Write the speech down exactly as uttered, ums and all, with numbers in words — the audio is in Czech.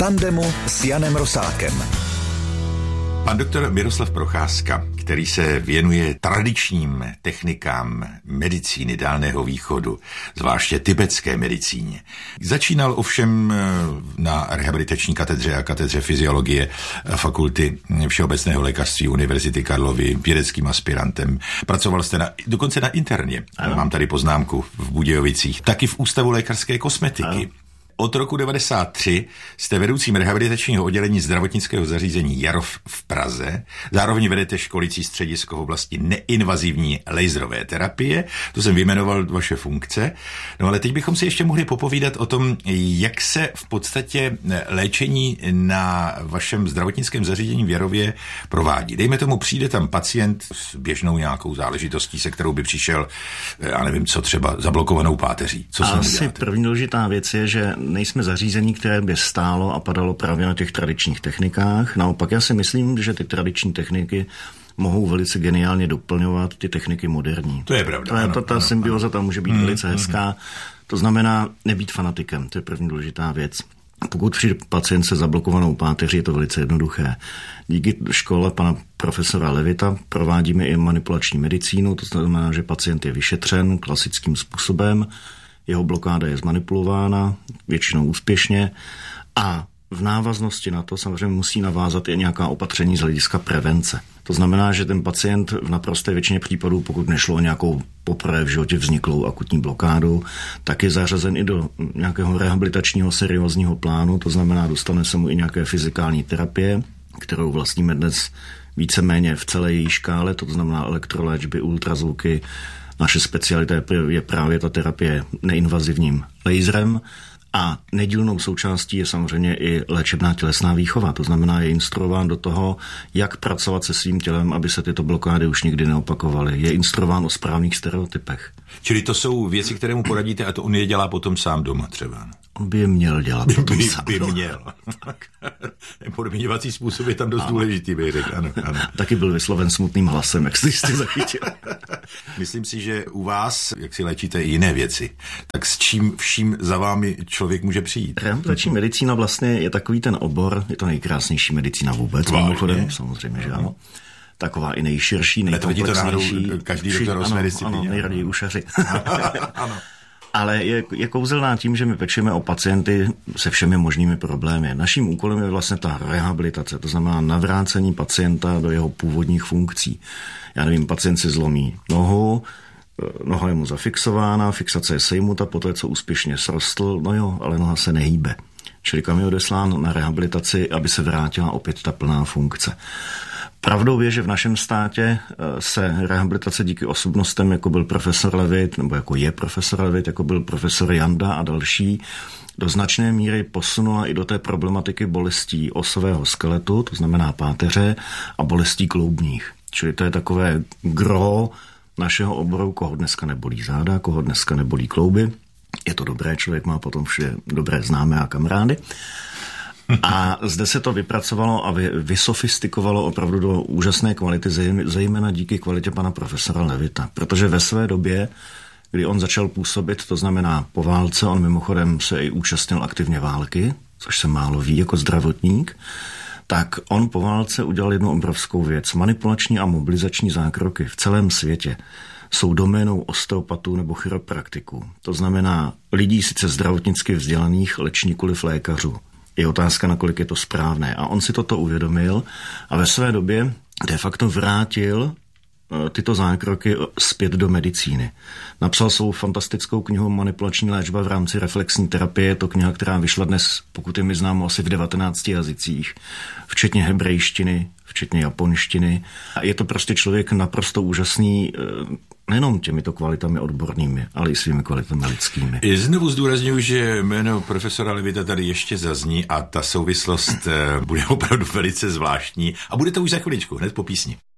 tandemu s Janem Rosákem. Pan doktor Miroslav Procházka, který se věnuje tradičním technikám medicíny Dálného východu, zvláště tibetské medicíně. Začínal ovšem na rehabilitační katedře a katedře fyziologie Fakulty všeobecného lékařství Univerzity Karlovy vědeckým aspirantem. Pracoval jste na, dokonce na interně, ano. Mám tady poznámku, v Budějovicích, taky v Ústavu lékařské kosmetiky. Ano. Od roku devadesát tři jste vedoucím rehabilitačního oddělení zdravotnického zařízení Jarov v Praze. Zároveň vedete školicí středisko v oblasti neinvazivní laserové terapie. To jsem vyjmenoval vaše funkce. No ale teď bychom si ještě mohli popovídat o tom, jak se v podstatě léčení na vašem zdravotnickém zařízení v Jarově provádí. Dejme tomu, přijde tam pacient s běžnou nějakou záležitostí, se kterou by přišel, já nevím, co třeba zablokovanou páteří. Co se Asi první důležitá věc je, že nejsme zařízení, které by stálo a padalo právě na těch tradičních technikách. Naopak já si myslím, že ty tradiční techniky mohou velice geniálně doplňovat ty techniky moderní. To je pravda. To je, ano, ta ta ano, symbioza tam může být ano, velice hezká. Ano. To znamená nebýt fanatikem, to je první důležitá věc. Pokud přijde pacient se zablokovanou páteří, je to velice jednoduché. Díky škole pana profesora Levita provádíme i manipulační medicínu, to znamená, že pacient je vyšetřen klasickým způsobem, jeho blokáda je zmanipulována, většinou úspěšně, a v návaznosti na to samozřejmě musí navázat i nějaká opatření z hlediska prevence. To znamená, že ten pacient v naprosté většině případů, pokud nešlo o nějakou poprvé v životě vzniklou akutní blokádu, tak je zařazen i do nějakého rehabilitačního seriózního plánu, to znamená, dostane se mu i nějaké fyzikální terapie, kterou vlastníme dnes víceméně v celé její škále, to znamená elektroléčby, ultrazvuky. Naše specialita je právě ta terapie neinvazivním laserem a nedílnou součástí je samozřejmě i léčebná tělesná výchova. To znamená, je instruován do toho, jak pracovat se svým tělem, aby se tyto blokády už nikdy neopakovaly. Je instruován o správných stereotypech. Čili to jsou věci, které mu poradíte a to on je dělá potom sám doma třeba. On by je měl dělat potom by, sám. By měl. Podměňovací způsob je tam dost ano. důležitý, bych řekl. Ano, ano. Taky byl vysloven smutným hlasem, jak jste zachytil. Myslím si, že u vás, jak si léčíte jiné věci, tak s čím vším za vámi člověk může přijít? Rehabilitační medicína vlastně je takový ten obor, je to nejkrásnější medicína vůbec, mimochodem, samozřejmě, že ano. Taková i nejširší, nejkomplexnější. To každý doktor o své disciplíně. Ano, nejraději ušaři. Ano. Ale je, je kouzelná tím, že my pečeme o pacienty se všemi možnými problémy. Naším úkolem je vlastně ta rehabilitace, to znamená navrácení pacienta do jeho původních funkcí. Já nevím, pacient si zlomí nohu, noha je mu zafixována, fixace je sejmuta, poté co úspěšně srostl, no jo, ale noha se nehýbe. Čili kam je odeslán na rehabilitaci, aby se vrátila opět ta plná funkce. Pravdou je, že v našem státě se rehabilitace díky osobnostem, jako byl profesor Levit, nebo jako je profesor Levit, jako byl profesor Janda a další, do značné míry posunula i do té problematiky bolestí osového skeletu, to znamená páteře, a bolestí kloubních. Čili to je takové gro našeho oboru, koho dneska nebolí záda, koho dneska nebolí klouby. Je to dobré, člověk má potom všude dobré známé a kamarády. A zde se to vypracovalo a vysofistikovalo opravdu do úžasné kvality, zejména díky kvalitě pana profesora Levita. Protože ve své době, kdy on začal působit, to znamená po válce, on mimochodem se i účastnil aktivně války, což se málo ví jako zdravotník, tak on po válce udělal jednu obrovskou věc. Manipulační a mobilizační zákroky v celém světě jsou doménou osteopatů nebo chiropraktiků. To znamená lidí sice zdravotnicky vzdělaných, leč nikoliv lékařů. Je otázka, nakolik je to správné. A on si toto uvědomil a ve své době de facto vrátil tyto zákroky zpět do medicíny. Napsal svou fantastickou knihu Manipulační léčba v rámci reflexní terapie. Je to kniha, která vyšla dnes, pokud je mi známo, asi v devatenácti jazycích, včetně hebrejštiny, včetně japonštiny. A je to prostě člověk naprosto úžasný, nejenom těmito kvalitami odbornými, ale i svými kvalitami lidskými. Znovu zdůrazňuji, že jméno profesora Levita tady ještě zazní a ta souvislost bude opravdu velice zvláštní. A bude to už za chviličku, hned po písni.